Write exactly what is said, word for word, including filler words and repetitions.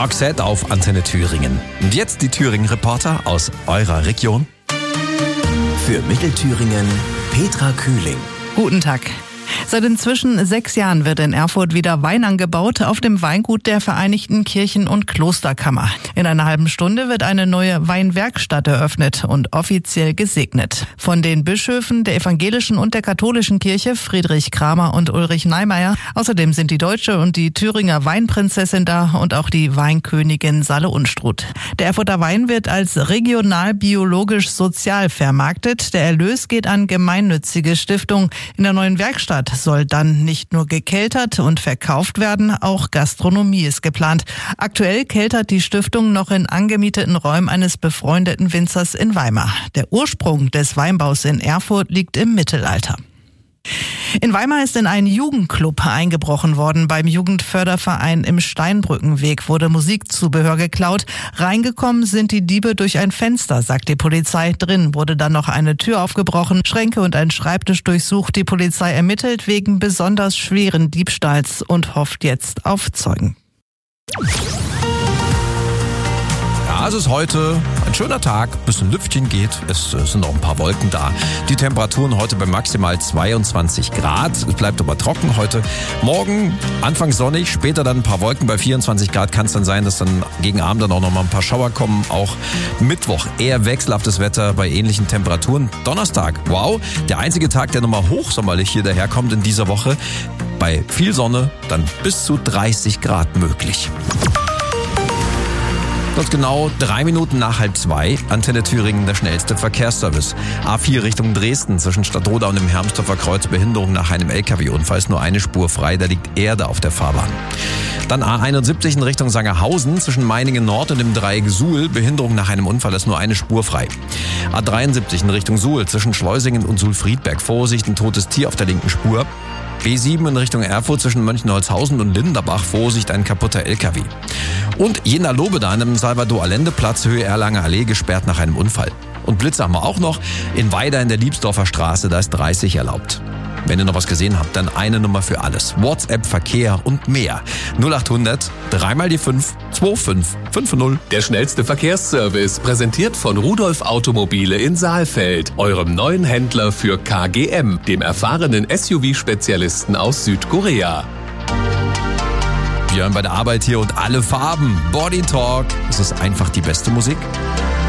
Roxette auf Antenne Thüringen. Und jetzt die Thüringen-Reporter aus eurer Region. Für Mittelthüringen Petra Kühling. Guten Tag. Seit inzwischen sechs Jahren wird in Erfurt wieder Wein angebaut auf dem Weingut der Vereinigten Kirchen- und Klosterkammer. In einer halben Stunde wird eine neue Weinwerkstatt eröffnet und offiziell gesegnet. Von den Bischöfen der evangelischen und der katholischen Kirche, Friedrich Kramer und Ulrich Neimeyer. Außerdem sind die deutsche und die Thüringer Weinprinzessin da und auch die Weinkönigin Salle Unstruth. Der Erfurter Wein wird als regional biologisch sozial vermarktet. Der Erlös geht an gemeinnützige Stiftungen. In der neuen Werkstatt soll dann nicht nur gekeltert und verkauft werden, auch Gastronomie ist geplant. Aktuell keltert die Stiftung noch in angemieteten Räumen eines befreundeten Winzers in Weimar. Der Ursprung des Weinbaus in Erfurt liegt im Mittelalter. In Weimar ist in einen Jugendclub eingebrochen worden. Beim Jugendförderverein im Steinbrückenweg wurde Musikzubehör geklaut. Reingekommen sind die Diebe durch ein Fenster, sagt die Polizei. Drin wurde dann noch eine Tür aufgebrochen, Schränke und ein Schreibtisch durchsucht. Die Polizei ermittelt wegen besonders schweren Diebstahls und hofft jetzt auf Zeugen. Ja, es ist heute ein schöner Tag, ein bisschen Lüftchen geht, es sind noch ein paar Wolken da. Die Temperaturen heute bei maximal zweiundzwanzig Grad, es bleibt aber trocken heute. Morgen anfangs sonnig, später dann ein paar Wolken bei vierundzwanzig Grad. Kann es dann sein, dass dann gegen Abend dann auch noch mal ein paar Schauer kommen. Auch Mittwoch eher wechselhaftes Wetter bei ähnlichen Temperaturen. Donnerstag, wow, der einzige Tag, der nochmal hochsommerlich hier daherkommt in dieser Woche. Bei viel Sonne dann bis zu dreißig Grad möglich. Dort genau drei Minuten nach halb zwei, Antenne Thüringen, der schnellste Verkehrsservice. A vier Richtung Dresden, zwischen Stadtroda und dem Hermsdorfer Kreuz, Behinderung nach einem L K W-Unfall, ist nur eine Spur frei, da liegt Erde auf der Fahrbahn. Dann A einundsiebzig in Richtung Sangerhausen, zwischen Meiningen Nord und dem Dreieck Suhl, Behinderung nach einem Unfall, ist nur eine Spur frei. A dreiundsiebzig in Richtung Suhl, zwischen Schleusingen und Suhl-Friedberg, Vorsicht, ein totes Tier auf der linken Spur. B sieben in Richtung Erfurt zwischen Mönchenholzhausen und Linderbach, Vorsicht, ein kaputter L K W. Und Jena-Lobe da an dem Salvador-Allende-Platz, Höhe Erlanger Allee, gesperrt nach einem Unfall. Und Blitze haben wir auch noch in Weida in der Liebsdorfer Straße, da ist dreißig erlaubt. Wenn ihr noch was gesehen habt, dann eine Nummer für alles. WhatsApp, Verkehr und mehr. null achthundert, dreimal die fünf, fünfundzwanzig fünfzig. Der schnellste Verkehrsservice, präsentiert von Rudolf Automobile in Saalfeld, eurem neuen Händler für K G M, dem erfahrenen S U V-Spezialisten aus Südkorea. Wir hören bei der Arbeit hier und alle Farben. Body Talk. Es ist einfach die beste Musik.